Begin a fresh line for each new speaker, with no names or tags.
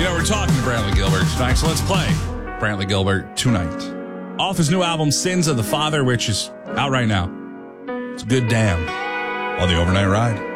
You know, we're talking to Brantley Gilbert tonight, so let's play Brantley Gilbert tonight. Off his new album, Sins of the Father, which is out right now. It's a good damn on the Overnight Ride.